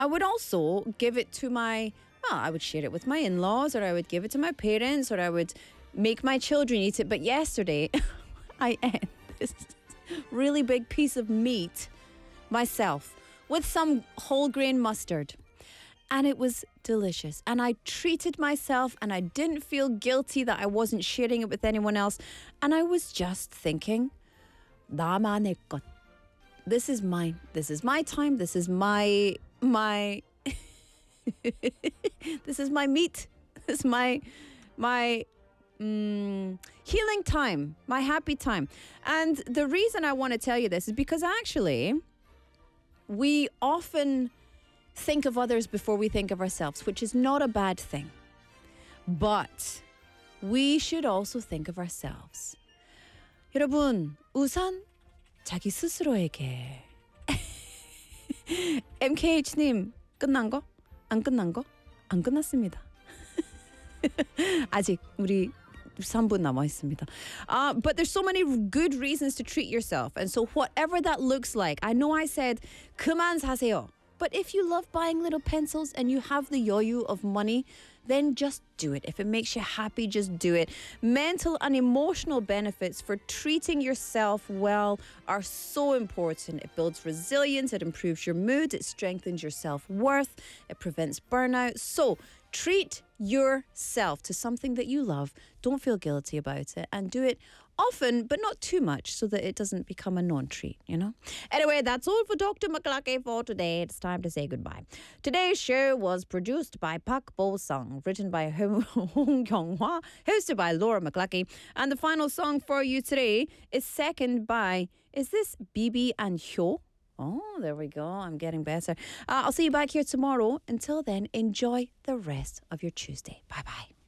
I would also give it to I would share it with my in-laws, or I would give it to my parents, or I would make my children eat it. But yesterday, I ate this really big piece of meat myself with some whole grain mustard. And it was delicious. And I treated myself, and I didn't feel guilty that I wasn't sharing it with anyone else. And I was just thinking, 나만의 것. This is mine. This is my time. This is my this is my meat. This is my healing time, my happy time. And the reason I want to tell you this is because actually we often think of others before we think of ourselves, which is not a bad thing. But we should also think of ourselves. 여러분, 우선 자기 스스로에게. MKH님, 끝난 거? 안 끝난 거? 안 끝났습니다. 아직 우리 3분 남아 있습니다. But there's so many good reasons to treat yourself. And so whatever that looks like, I know I said 그만 사세요. But if you love buying little pencils and you have the yoyu of money, then just do it. If it makes you happy, just do it. Mental and emotional benefits for treating yourself well are so important. It builds resilience, it improves your mood, it strengthens your self-worth, it prevents burnout. So treat yourself to something that you love. Don't feel guilty about it, and do it often, but not too much, so that it doesn't become a non-treat, you know? Anyway, that's all for Dr. McCluskey for today. It's time to say goodbye. Today's show was produced by Park Bo-sung, written by Hong Kyung-hwa, hosted by Laura McCluskey. And the final song for you today is second by, is this BB and Hyo? Oh, there we go. I'm getting better. I'll see you back here tomorrow. Until then, enjoy the rest of your Tuesday. Bye-bye.